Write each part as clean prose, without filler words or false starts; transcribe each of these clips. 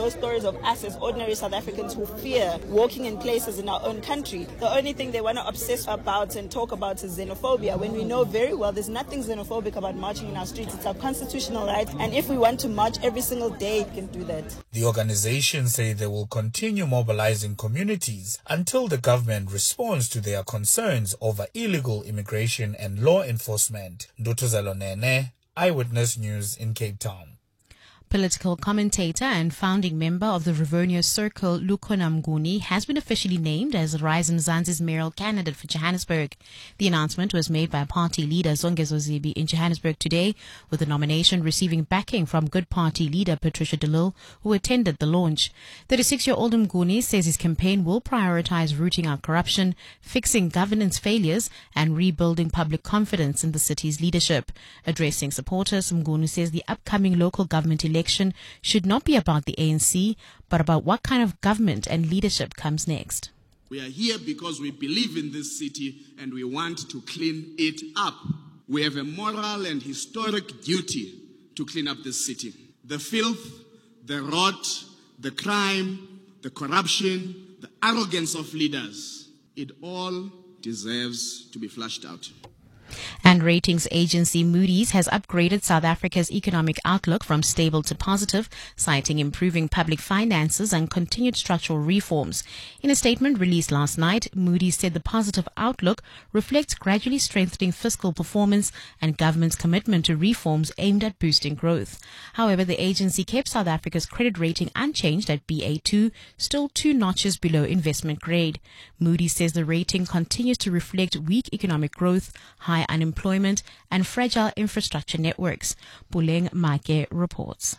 those stories of us as ordinary South Africans who fear walking in places in our own country. The only thing they want to obsess about and talk about is xenophobia, when we know very well there's nothing xenophobic about marching in our streets. It's our constitutional right, and if we want to march every single day, we can do that. The organization say they will continue mobilizing communities until the government responds to their concerns over illegal immigration and law enforcement. Ndutuzelo Nene, Eyewitness News in Cape Town. Political commentator and founding member of the Rivonia Circle, Lukhona Mnguni, has been officially named as Rise Mzansi's mayoral candidate for Johannesburg. The announcement was made by party leader Zongezo Zibi in Johannesburg today, with the nomination receiving backing from Good Party leader Patricia de Lille, who attended the launch. 36-year-old Mnguni says his campaign will prioritize rooting out corruption, fixing governance failures, and rebuilding public confidence in the city's leadership. Addressing supporters, Mnguni says the upcoming local government election should not be about the ANC, but about what kind of government and leadership comes next. We are here because we believe in this city and we want to clean it up. We have a moral and historic duty to clean up this city. The filth, the rot, the crime, the corruption, the arrogance of leaders, it all deserves to be flushed out. And ratings agency Moody's has upgraded South Africa's economic outlook from stable to positive, citing improving public finances and continued structural reforms. In a statement released last night, Moody's said the positive outlook reflects gradually strengthening fiscal performance and government's commitment to reforms aimed at boosting growth. However, the agency kept South Africa's credit rating unchanged at Ba2, still 2 notches below investment grade. Moody's says the rating continues to reflect weak economic growth, high unemployment, and fragile infrastructure networks. Puleng Make reports.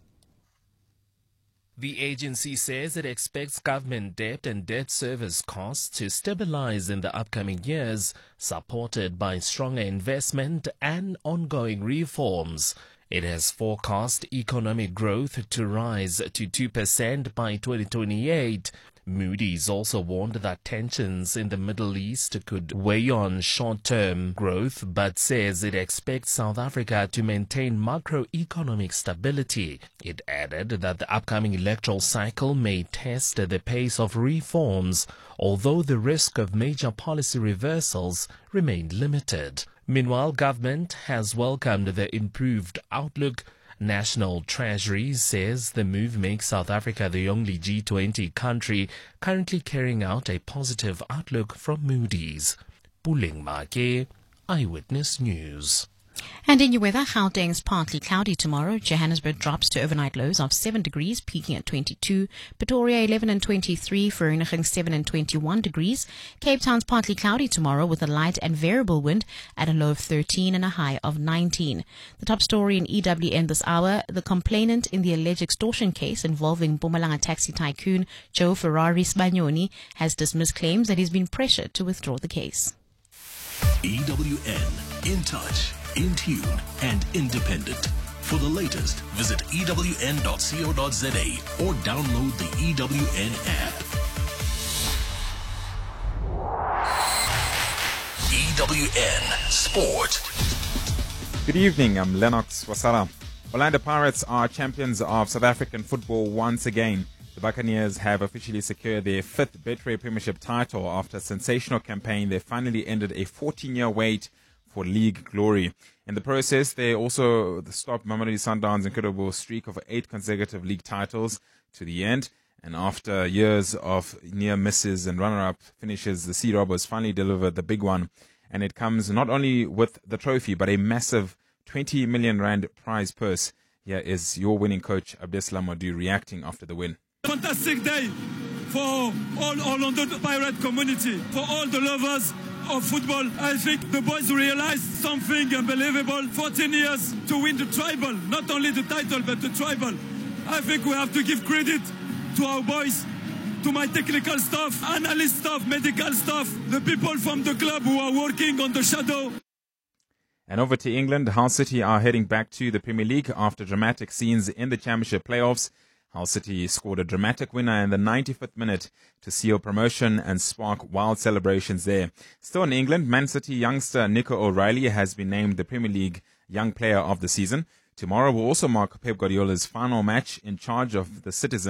The agency says it expects government debt and debt service costs to stabilize in the upcoming years, supported by stronger investment and ongoing reforms. It has forecast economic growth to rise to 2% by 2028. Moody's also warned that tensions in the Middle East could weigh on short-term growth, but says it expects South Africa to maintain macroeconomic stability. It added that the upcoming electoral cycle may test the pace of reforms, although the risk of major policy reversals remained limited. Meanwhile, government has welcomed the improved outlook. National Treasury says the move makes South Africa the only G20 country currently carrying out a positive outlook from Moody's. Puleng Make, Eyewitness News. And in your weather, Gauteng's partly cloudy tomorrow. Johannesburg drops to overnight lows of 7 degrees, peaking at 22. Pretoria 11 and 23, Vereeniging 7 and 21 degrees. Cape Town's partly cloudy tomorrow with a light and variable wind at a low of 13 and a high of 19. The top story in EWN this hour, the complainant in the alleged extortion case involving Mpumalanga taxi tycoon Joe Ferrari Sbanyoni has dismissed claims that he's been pressured to withdraw the case. EWN, in touch, in tune, and independent. For the latest, visit ewn.co.za or download the EWN app. EWN Sport. Good evening, I'm Lennox Wasala. Orlando Pirates are champions of South African football once again. The Buccaneers have officially secured their 5th Betway Premiership title after a sensational campaign. They finally ended a 14-year wait for league glory. In the process, they also stopped Mamelodi Sundowns' incredible streak of 8 consecutive league titles to the end. And after years of near misses and runner-up finishes, the Sea Robbers finally delivered the big one. And it comes not only with the trophy, but a massive 20 million rand prize purse. Here is your winning coach, Abdeslam Madu, reacting after the win. Fantastic day for all Orlando Pirate community, for all the lovers of football. I think the boys realized something unbelievable. 14 years to win the tribal, not only the title, but the tribal. I think we have to give credit to our boys, to my technical staff, analyst staff, medical staff, the people from the club who are working on the shadow. And over to England, Hull City are heading back to the Premier League after dramatic scenes in the Championship playoffs. Hull City scored a dramatic winner in the 95th minute to seal promotion and spark wild celebrations there. Still in England, Man City youngster Nico O'Reilly has been named the Premier League Young Player of the Season. Tomorrow will also mark Pep Guardiola's final match in charge of the Citizens.